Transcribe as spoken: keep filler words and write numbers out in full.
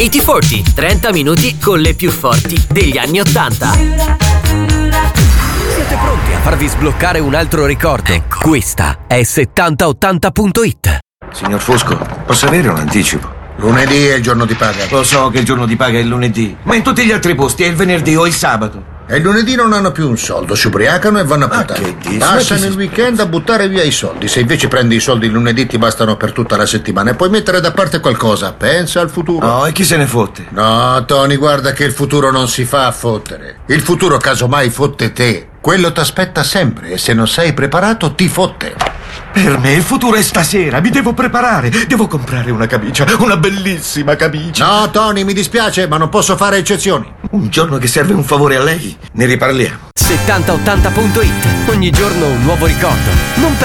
ottanta quaranta, trenta minuti con le più forti degli anni ottanta. Siete pronti a farvi sbloccare un altro ricordo? Ecco. Questa è settanta ottanta punto it. Signor Fosco, posso avere un anticipo? Lunedì è il giorno di paga. Lo so che il giorno di paga è il lunedì, ma in tutti gli altri posti è il venerdì o il sabato. E il lunedì non hanno più un soldo, si ubriacano e vanno a Ma puttane. che dici? Passano Ma il che si- weekend a buttare via i soldi. Se invece prendi i soldi il lunedì ti bastano per tutta la settimana e puoi mettere da parte qualcosa. Pensa al futuro. No, e chi se ne fotte? No, Tony, guarda che il futuro non si fa a fottere. Il futuro casomai fotte te. Quello t'aspetta sempre e se non sei preparato ti fotte. Per me il futuro è stasera, mi devo preparare. Devo comprare una camicia, una bellissima camicia. No, Tony, mi dispiace, ma non posso fare eccezioni. Un giorno che serve un favore a lei, ne riparliamo. settanta ottanta punto it. Ogni giorno un nuovo ricordo. Non